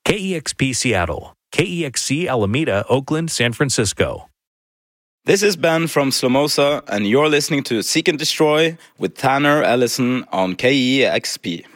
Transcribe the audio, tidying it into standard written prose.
KEXP Seattle, KEXC Alameda, Oakland, San Francisco. This is Ben from Slomosa, and you're listening to Seek and Destroy with Tanner Ellison on KEXP.